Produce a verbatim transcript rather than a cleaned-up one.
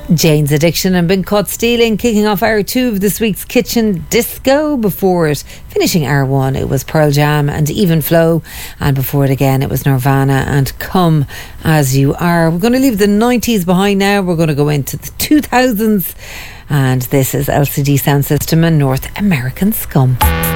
Jane's Addiction and Been Caught Stealing, kicking off hour two of this week's Kitchen Disco. Before it, finishing hour one, it was Pearl Jam and Even Flow, and before it again it was Nirvana and Come As You Are. We're going to leave the nineties behind now. We're going to go into the two thousands, and this is L C D Sound System and North American Scum.